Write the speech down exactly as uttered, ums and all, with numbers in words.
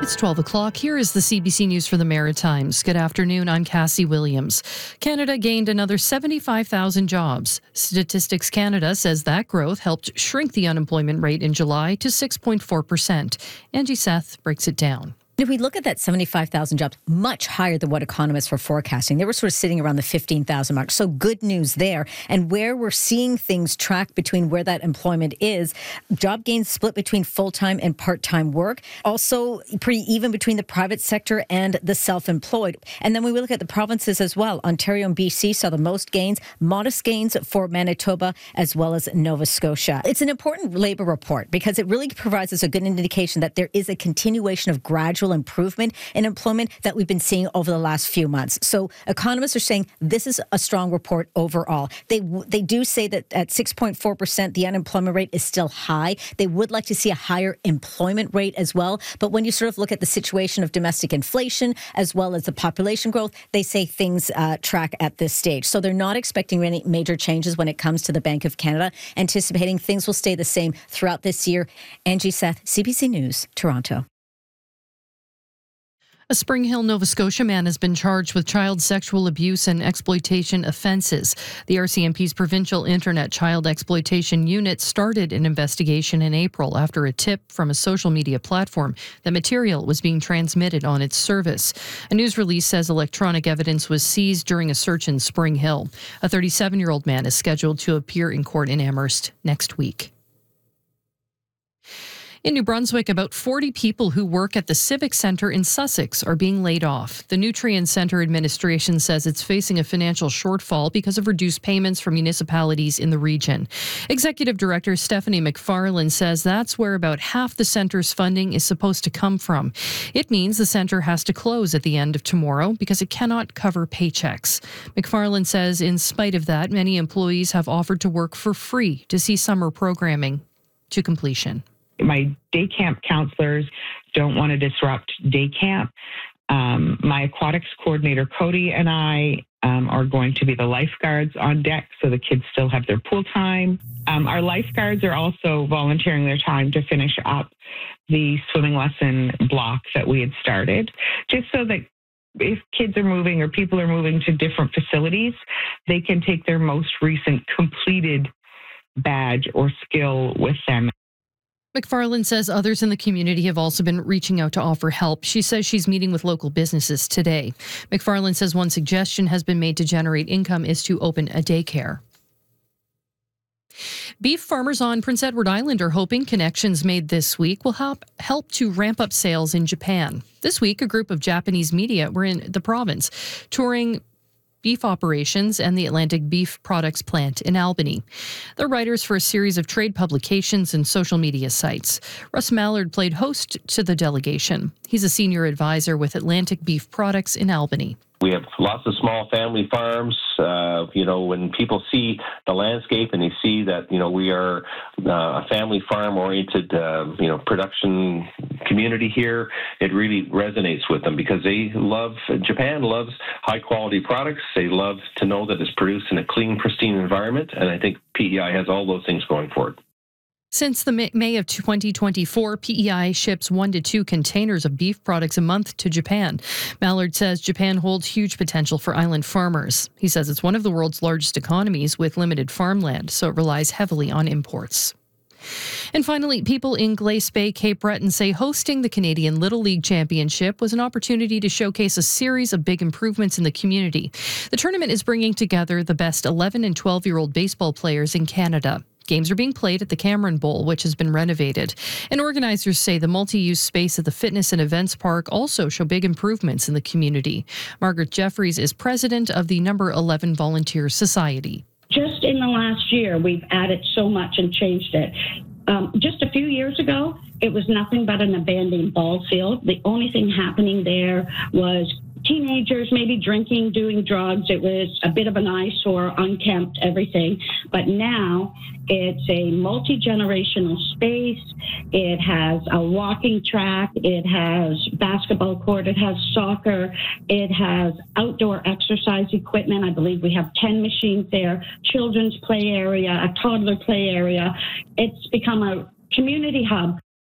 It's twelve o'clock. Here is the C B C News for the Maritimes. Good afternoon. I'm Cassie Williams. Canada gained another seventy-five thousand jobs. Statistics Canada says that growth helped shrink the unemployment rate in July to six point four percent. Angie Seth breaks it down. If we look at that seventy-five thousand jobs, much higher than what economists were forecasting. They were sort of sitting around the fifteen thousand mark. So good news there. And where we're seeing things track between where that employment is, job gains split between full-time and part-time work. Also pretty even between the private sector and the self-employed. And then when we look at the provinces as well, Ontario and B C saw the most gains, modest gains for Manitoba as well as Nova Scotia. It's an important labour report because it really provides us a good indication that there is a continuation of gradual improvement in employment that we've been seeing over the last few months. So economists are saying this is a strong report overall. They they do say that at six point four percent, the unemployment rate is still high. They would like to see a higher employment rate as well. But when you sort of look at the situation of domestic inflation as well as the population growth, they say things uh, track at this stage. So they're not expecting any major changes when it comes to the Bank of Canada, anticipating things will stay the same throughout this year. Angie Seth, C B C News, Toronto. A Spring Hill, Nova Scotia man has been charged with child sexual abuse and exploitation offences. The R C M P's Provincial Internet Child Exploitation Unit started an investigation in April after a tip from a social media platform that material was being transmitted on its service. A news release says electronic evidence was seized during a search in Spring Hill. A thirty-seven-year-old man is scheduled to appear in court in Amherst next week. In New Brunswick, about forty people who work at the Civic Centre in Sussex are being laid off. The Nutrien Centre administration says it's facing a financial shortfall because of reduced payments from municipalities in the region. Executive Director Stephanie McFarlane says that's where about half the centre's funding is supposed to come from. It means the centre has to close at the end of tomorrow because it cannot cover paychecks. McFarlane says in spite of that, many employees have offered to work for free to see summer programming to completion. My day camp counselors don't want to disrupt day camp. Um, my aquatics coordinator, Cody, and I um, are going to be the lifeguards on deck so the kids still have their pool time. Um, our lifeguards are also volunteering their time to finish up the swimming lesson block that we had started, just so that if kids are moving or people are moving to different facilities, they can take their most recent completed badge or skill with them. McFarlane says others in the community have also been reaching out to offer help. She says she's meeting with local businesses today. McFarlane says one suggestion has been made to generate income is to open a daycare. Beef farmers on Prince Edward Island are hoping connections made this week will help help to ramp up sales in Japan. This week, a group of Japanese media were in the province, touring beef operations and the Atlantic Beef Products plant in Albany. They're writers for a series of trade publications and social media sites. Russ Mallard played host to the delegation. He's a senior advisor with Atlantic Beef Products in Albany. We have lots of small family farms. Uh, you know, when people see the landscape and they see that, you know, we are uh, a family farm-oriented, uh, you know, production community here, it really resonates with them because they love, Japan loves high-quality products. They love to know that it's produced in a clean, pristine environment, and I think P E I has all those things going for it. Since the May of twenty twenty-four, P E I ships one to two containers of beef products a month to Japan. Mallard says Japan holds huge potential for island farmers. He says it's one of the world's largest economies with limited farmland, so it relies heavily on imports. And finally, people in Glace Bay, Cape Breton say hosting the Canadian Little League Championship was an opportunity to showcase a series of big improvements in the community. The tournament is bringing together the best eleven and twelve-year-old baseball players in Canada. Games are being played at the Cameron Bowl, which has been renovated. And organizers say the multi-use space at the Fitness and Events Park also show big improvements in the community. Margaret Jeffries is president of the Number eleven Volunteer Society. Just in the last year, we've added so much and changed it. Um, just a few years ago, it was nothing but an abandoned ball field. The only thing happening there was teenagers maybe drinking, doing drugs. It was a bit of an eyesore, unkempt, everything. But now it's a multi-generational space. It has a walking track. It has basketball court. It has soccer. It has outdoor exercise equipment. I believe we have ten machines there, children's play area, a toddler play area. It's become a community hub.